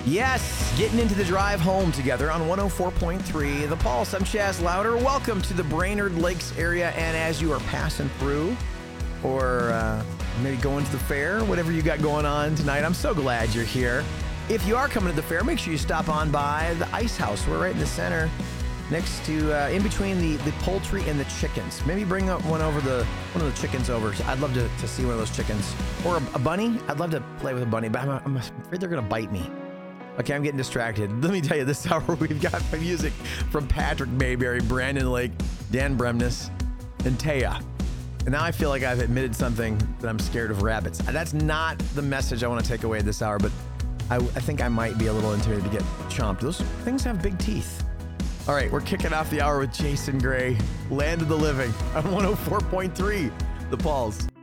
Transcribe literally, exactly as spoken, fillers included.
Yes, getting into the drive home together on one oh four point three The Pulse. I'm Chaz Louder. Welcome to the Brainerd Lakes area. And as you are passing through or uh, maybe going to the fair, whatever you got going on tonight, I'm so glad you're here. If you are coming to the fair, make sure you stop on by the Ice House. We're right in the center next to, uh, in between the, the poultry and the chickens. Maybe bring up one over the, one of the chickens over. I'd love to, to see one of those chickens. Or a, a bunny. I'd love to play with a bunny, but I'm, I'm afraid they're going to bite me. Okay, I'm getting distracted. Let me tell you, this hour we've got music from Patrick Mayberry, Brandon Lake, Dan Bremnes, and Taya. And now I feel like I've admitted something that I'm scared of rabbits. That's not the message I want to take away this hour, but I, I think I might be a little intimidated to get chomped. Those things have big teeth. All right, we're kicking off the hour with Jason Gray, Land of the Living on one oh four point three The Pulse.